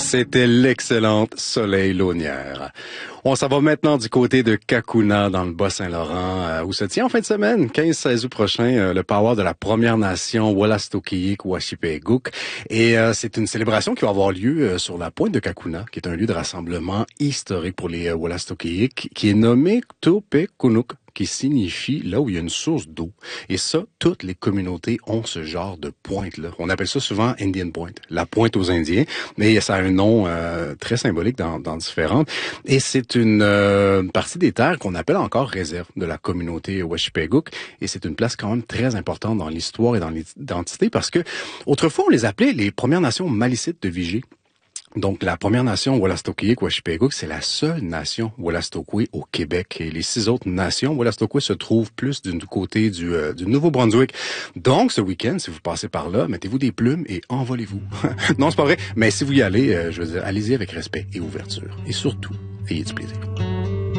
C'était l'excellente Soleil Launière. On s'en va maintenant du côté de Kakuna, dans le Bas-Saint-Laurent, où se tient en fin de semaine, 15-16 août prochain, le power de la Première Nation Wolastoqiyik Washipeguk. Et c'est une célébration qui va avoir lieu sur la pointe de Kakuna, qui est un lieu de rassemblement historique pour les Wolastoqiyik, qui est nommé Topekunuk, qui signifie là où il y a une source d'eau. Et ça, toutes les communautés ont ce genre de pointe-là. On appelle ça souvent Indian Point, la pointe aux Indiens, mais ça a un nom très symbolique dans différentes. Et c'est une partie des terres qu'on appelle encore réserve de la communauté Washipeguk. Et c'est une place quand même très importante dans l'histoire et dans l'identité parce que autrefois, on les appelait les Premières Nations malicites de Vigie. Donc, la Première Nation Wolastoqiyik Washipeguk, c'est la seule nation Wolastoqey au Québec. Et les 6 autres nations Wolastoqey se trouvent plus du côté du Nouveau-Brunswick. Donc, ce week-end, si vous passez par là, mettez-vous des plumes et envolez-vous. Non, c'est pas vrai. Mais si vous y allez, je veux dire, allez-y avec respect et ouverture. Et surtout, ayez du plaisir.